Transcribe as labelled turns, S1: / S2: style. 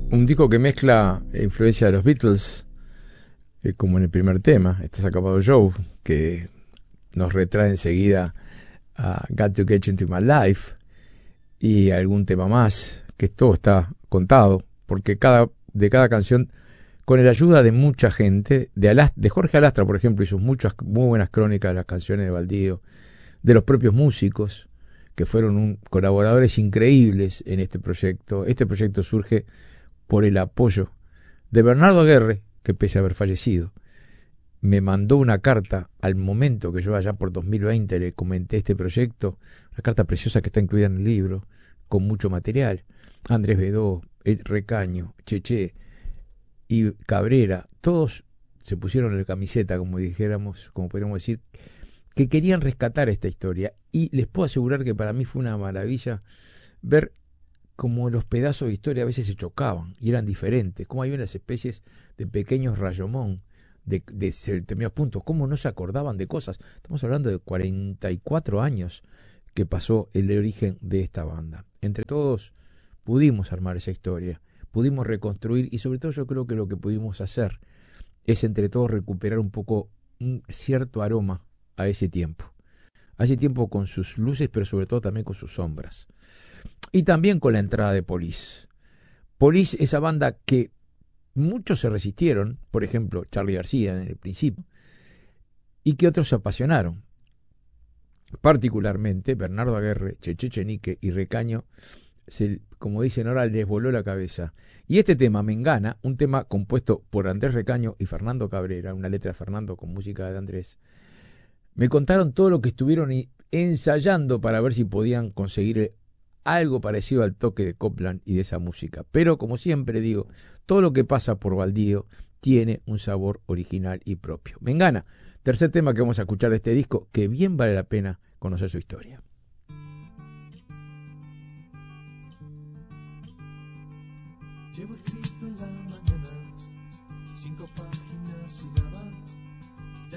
S1: Un disco que mezcla influencia de los Beatles, como en el primer tema, Estás acabado Joe, que nos retrae enseguida a Got to Get Into My Life, y algún tema más, que todo está contado, porque de cada canción, con la ayuda de mucha gente, de Jorge Alastra, por ejemplo, hizo muchas muy buenas crónicas de las canciones de Baldío, de los propios músicos, que fueron colaboradores increíbles en este proyecto. Este proyecto surge por el apoyo de Bernardo Aguerre, que pese a haber fallecido, me mandó una carta al momento que yo allá por 2020 le comenté este proyecto, una carta preciosa que está incluida en el libro, con mucho material. Andrés Bedó, Recaño, Cheché y Cabrera, todos se pusieron en la camiseta, como dijéramos, como podríamos decir, que querían rescatar esta historia. Y les puedo asegurar que para mí fue una maravilla ver cómo los pedazos de historia a veces se chocaban y eran diferentes, cómo hay unas especies de pequeños rayomón de determinados puntos, cómo no se acordaban de cosas. Estamos hablando de 44 años que pasó el origen de esta banda. Entre todos pudimos armar esa historia, pudimos reconstruir, y sobre todo yo creo que lo que pudimos hacer es entre todos recuperar un poco un cierto aroma a ese tiempo con sus luces, pero sobre todo también con sus sombras. Y también con la entrada de Police. Police, esa banda que muchos se resistieron, por ejemplo, Charly García en el principio, y que otros se apasionaron. Particularmente Bernardo Aguerre, Cheche Echenique y Recaño, como dicen ahora, les voló la cabeza. Y este tema, Mengana, un tema compuesto por Andrés Recaño y Fernando Cabrera, una letra de Fernando con música de Andrés, me contaron todo lo que estuvieron ensayando para ver si podían conseguir algo parecido al toque de Copland y de esa música. Pero, como siempre digo, todo lo que pasa por Baldío tiene un sabor original y propio. Mengana, tercer tema que vamos a escuchar de este disco, que bien vale la pena conocer su historia.
S2: Llevo escrito en la mañana 5 páginas y nada,